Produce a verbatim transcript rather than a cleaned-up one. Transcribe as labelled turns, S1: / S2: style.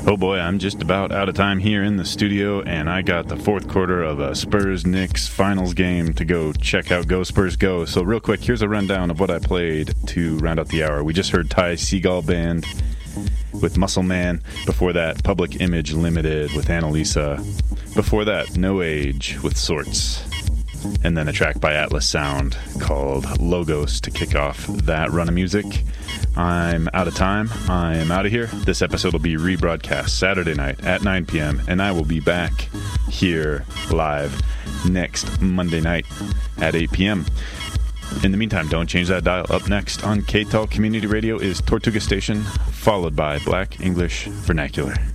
S1: Oh boy, I'm just about out of time here in the studio, and I got the fourth quarter of a Spurs-Knicks finals game to go check out. Go Spurs Go. So real quick, here's a rundown of what I played to round out the hour. We just heard Ty Seagull Band with Muscle Man. Before that, Public Image Limited with Annalisa. Before that, No Age with Sorts. And then a track by Atlas Sound called Logos to kick off that run of music. I'm out of time. I am out of here. This episode will be rebroadcast Saturday night at nine p.m. and I will be back here live next Monday night at eight p.m. In the meantime, don't change that dial. Up next on K T A L Community Radio is Tortuga Station, followed by Black English Vernacular.